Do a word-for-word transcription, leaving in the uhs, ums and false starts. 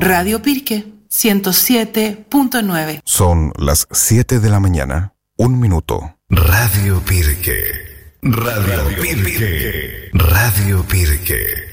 Radio Pirque ciento siete punto nueve. Son las siete de la mañana, un minuto. Radio Pirque. Radio, Radio Pirque. Pirque. Radio Pirque.